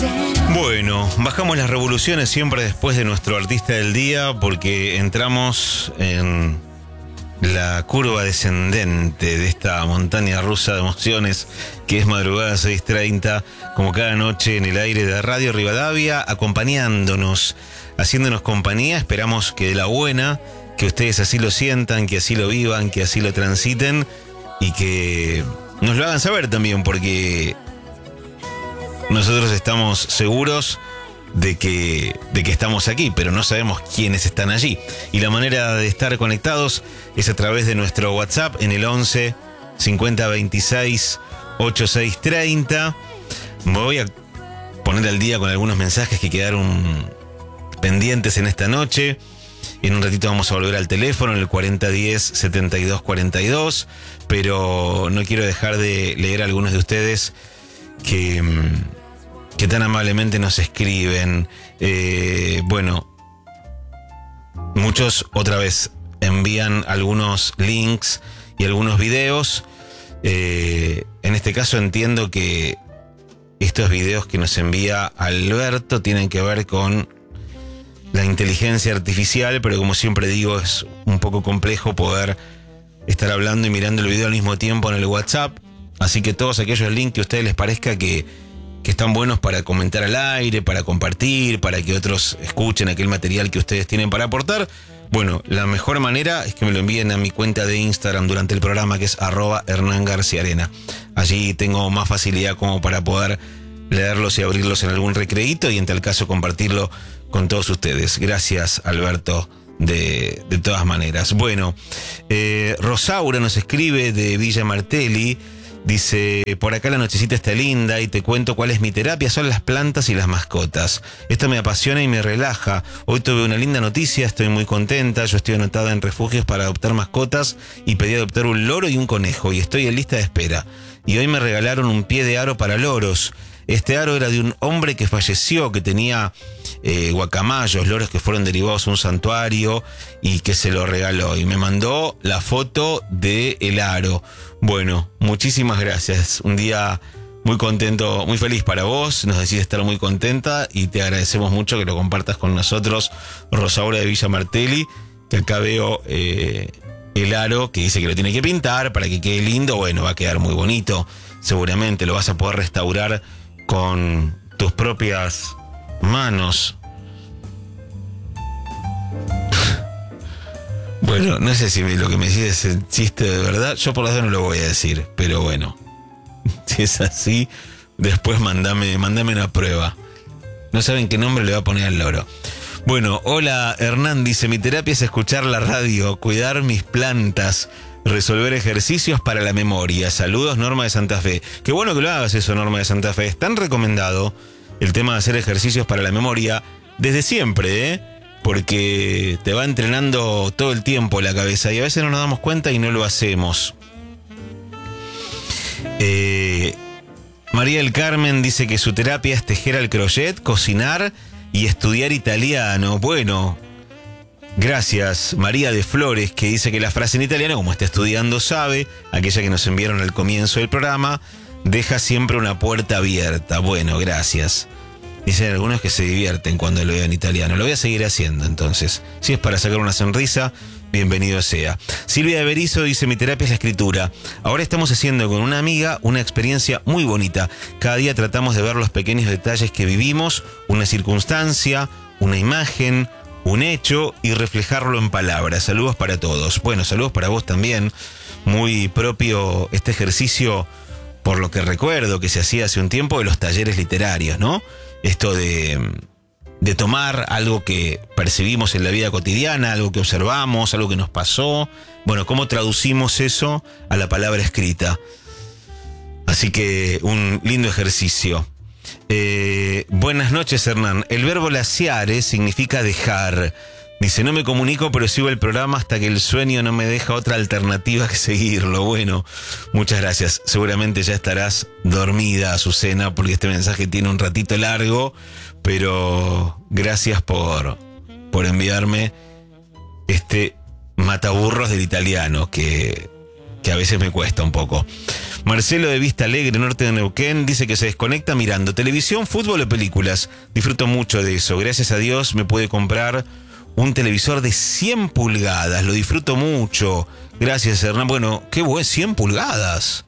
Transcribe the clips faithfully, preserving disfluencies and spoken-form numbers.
Bueno, bajamos las revoluciones siempre después de nuestro artista del día porque entramos en la curva descendente de esta montaña rusa de emociones que es madrugada seis treinta, como cada noche en el aire de Radio Rivadavia, acompañándonos, haciéndonos compañía. Esperamos que de la buena, que ustedes así lo sientan, que así lo vivan, que así lo transiten y que nos lo hagan saber también, porque nosotros estamos seguros de que, de que estamos aquí, pero no sabemos quiénes están allí. Y la manera de estar conectados es a través de nuestro WhatsApp en el once cincuenta veintiséis ochenta y seis treinta. Me voy a poner al día con algunos mensajes que quedaron pendientes en esta noche. En un ratito vamos a volver al teléfono, en el cuarenta diez setenta y dos cuarenta y dos, pero no quiero dejar de leer a algunos de ustedes que, que tan amablemente nos escriben. Eh, bueno, muchos otra vez envían algunos links y algunos videos. Eh, en este caso entiendo que estos videos que nos envía Alberto tienen que ver con la inteligencia artificial, pero como siempre digo, es un poco complejo poder estar hablando y mirando el video al mismo tiempo en el WhatsApp. Así que todos aquellos links que a ustedes les parezca que, que están buenos para comentar al aire, para compartir, para que otros escuchen aquel material que ustedes tienen para aportar, bueno, la mejor manera es que me lo envíen a mi cuenta de Instagram durante el programa, que es arroba Hernán García Arena. Allí tengo más facilidad como para poder leerlos y abrirlos en algún recreíto y en tal caso compartirlo con todos ustedes. Gracias, Alberto, de, de todas maneras. Bueno, eh, Rosaura nos escribe de Villa Martelli. Dice, por acá la nochecita está linda y te cuento cuál es mi terapia, son las plantas y las mascotas. Esto me apasiona y me relaja. Hoy tuve una linda noticia, estoy muy contenta. Yo estoy anotada en refugios para adoptar mascotas y pedí adoptar un loro y un conejo y estoy en lista de espera. Y hoy me regalaron un pie de aro para loros. Este aro era de un hombre que falleció, que tenía eh, guacamayos, loros que fueron derivados a un santuario y que se lo regaló. Y me mandó la foto del aro. Bueno, muchísimas gracias. Un día muy contento, muy feliz para vos. Nos decís estar muy contenta y te agradecemos mucho que lo compartas con nosotros, Rosaura de Villa Martelli, que acá veo eh, el aro que dice que lo tiene que pintar para que quede lindo. Bueno, va a quedar muy bonito. Seguramente lo vas a poder restaurar con tus propias manos. Bueno, no sé si lo que me decís es el chiste de verdad. Yo por las dos no lo voy a decir, pero bueno, si es así, después mandame, mandame una prueba. No saben qué nombre le va a poner al loro. Bueno, hola Hernán, dice, mi terapia es escuchar la radio, cuidar mis plantas, resolver ejercicios para la memoria. Saludos, Norma de Santa Fe. Qué bueno que lo hagas eso, Norma de Santa Fe. Es tan recomendado el tema de hacer ejercicios para la memoria desde siempre, ¿eh? Porque te va entrenando todo el tiempo la cabeza y a veces no nos damos cuenta y no lo hacemos. Eh, María del Carmen dice que su terapia es tejer al crochet, cocinar y estudiar italiano. Bueno, gracias, María de Flores, que dice que la frase en italiano, como está estudiando sabe, aquella que nos enviaron al comienzo del programa, deja siempre una puerta abierta. Bueno, gracias. Dicen algunos que se divierten cuando lo veo en italiano. Lo voy a seguir haciendo, entonces. Si es para sacar una sonrisa, bienvenido sea. Silvia de Berizo dice, mi terapia es la escritura. Ahora estamos haciendo con una amiga una experiencia muy bonita. Cada día tratamos de ver los pequeños detalles que vivimos, una circunstancia, una imagen, un hecho y reflejarlo en palabras. Saludos para todos. Bueno, saludos para vos también. Muy propio este ejercicio, por lo que recuerdo que se hacía hace un tiempo, de los talleres literarios, ¿no? Esto de, de tomar algo que percibimos en la vida cotidiana, algo que observamos, algo que nos pasó. Bueno, ¿cómo traducimos eso a la palabra escrita? Así que un lindo ejercicio. Eh, buenas noches, Hernán. El verbo lasciare significa dejar. Dice, no me comunico, pero sigo el programa hasta que el sueño no me deja otra alternativa que seguirlo. Bueno, muchas gracias. Seguramente ya estarás dormida, Azucena, porque este mensaje tiene un ratito largo, pero gracias por, por enviarme este mataburros del italiano, que que a veces me cuesta un poco. Marcelo de Vista Alegre, norte de Neuquén, dice que se desconecta mirando televisión, fútbol o películas. Disfruto mucho de eso. Gracias a Dios me pude comprar un televisor de cien pulgadas. Lo disfruto mucho. Gracias, Hernán. Bueno, qué buen cien pulgadas.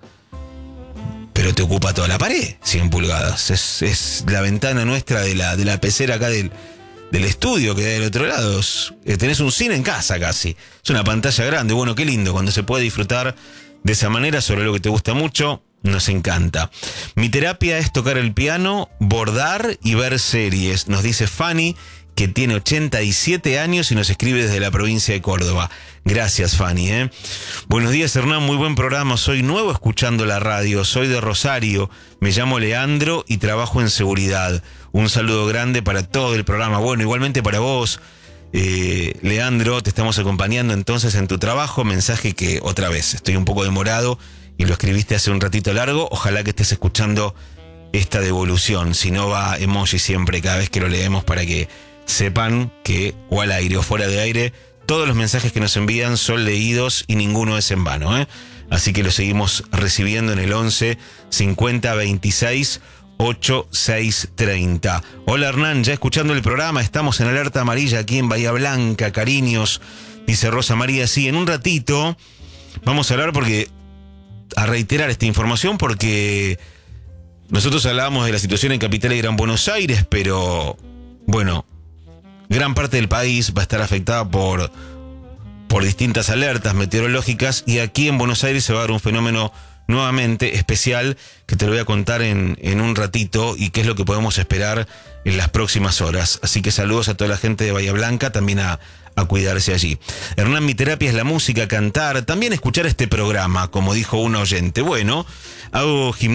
Pero te ocupa toda la pared, cien pulgadas. Es, es la ventana nuestra de la, de la pecera acá del, del estudio que hay del otro lado. Es, tenés un cine en casa casi. Es una pantalla grande. Bueno, qué lindo cuando se puede disfrutar de esa manera sobre lo que te gusta mucho. Nos encanta. Mi terapia es tocar el piano, bordar y ver series, nos dice Fanny, que tiene ochenta y siete años y nos escribe desde la provincia de Córdoba. Gracias, Fanny. ¿eh? Buenos días, Hernán, muy buen programa. Soy nuevo escuchando la radio, soy de Rosario, me llamo Leandro y trabajo en seguridad. Un saludo grande para todo el programa. Bueno, igualmente para vos, eh, Leandro, te estamos acompañando entonces en tu trabajo. Mensaje que otra vez estoy un poco demorado y lo escribiste hace un ratito largo. Ojalá que estés escuchando esta devolución. Si no, va emoji siempre cada vez que lo leemos para que sepan que o al aire o fuera de aire todos los mensajes que nos envían son leídos y ninguno es en vano, ¿eh? Así que lo seguimos recibiendo en el once cincuenta veintiséis ochenta y seis treinta. Hola, Hernán, ya escuchando el programa, estamos en alerta amarilla aquí en Bahía Blanca, cariños, dice Rosa María. Sí, en un ratito vamos a hablar porque a reiterar esta información porque nosotros hablábamos de la situación en Capital y Gran Buenos Aires, pero bueno, gran parte del país va a estar afectada por, por distintas alertas meteorológicas y aquí en Buenos Aires se va a dar un fenómeno nuevamente especial que te lo voy a contar en, en un ratito y qué es lo que podemos esperar en las próximas horas. Así que saludos a toda la gente de Bahía Blanca, también a, a cuidarse allí. Hernán, mi terapia es la música, cantar, también escuchar este programa, como dijo un oyente. Bueno, hago gimnasia.